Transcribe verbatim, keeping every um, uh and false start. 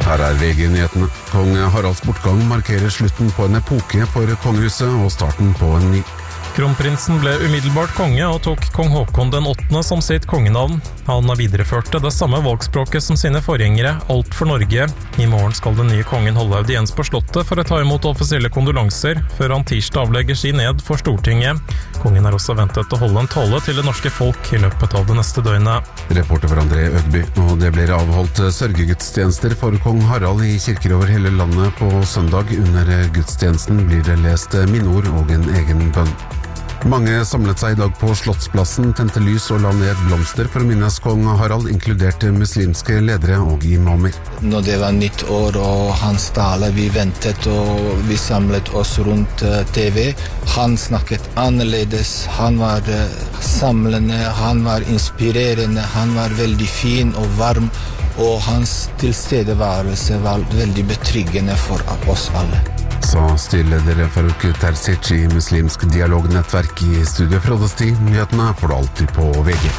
Her er V G-nyhetene. Kong Haralds bortgang markerer slutten på en epoke for kongehuset og starten på en ny. Kronprinsen ble umiddelbart konge og tok kong Håkon den åttende som sitt kongenavn. Han videreførte det samme valgspråket som sine forgjengere, alt for Norge. I morgen skal den nye kongen holde audiens på slottet for å ta imot offisielle kondolanser, før han tirsdag avlegger sin ned for Stortinget. Kongen er også ventet å holde en tale til det norske folk i løpet av det neste døgnet. Reporter for André Øgby, og det blir avholdt sørgegudstjenester for kong Harald i kirker over hele landet på søndag. Under gudstjenesten blir det lest minneord og en egen bønn. Mange samlet seg i dag på Slottsplassen, tente lys og la ned blomster for å minnes kong Harald, inkludert muslimske ledere og imamer. Når det var nytt år og hans tale, vi ventet og vi samlet oss rundt T V. Han snakket annerledes, han var samlende, han var inspirerende, han var veldig fin og varm, og hans tilstedeværelse var veldig betryggende for oss alle. Sa styreleder Farouk Terzic i Muslimsk dialognettverk i Studio Frode Sti. Nyhetene får du alltid på V G.